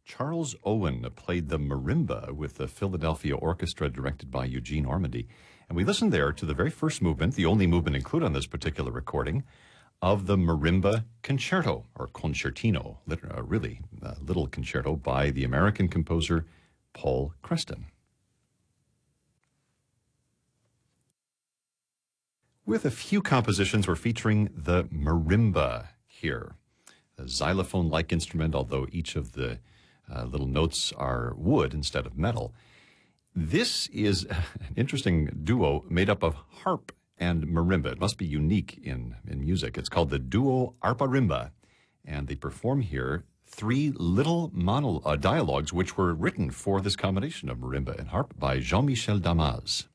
Charles Owen played the marimba with the Philadelphia Orchestra directed by Eugene Ormandy. And we listened there to the very first movement, the only movement included on this particular recording, of the Marimba Concerto, or Concertino, really little concerto by the American composer Paul Creston. With a few compositions, we're featuring the marimba here, a xylophone-like instrument, although each of the little notes are wood instead of metal. This is an interesting duo made up of harp and marimba. It must be unique in music. It's called the duo arpa-rimba, and they perform here three little dialogues which were written for this combination of marimba and harp by Jean-Michel Damas.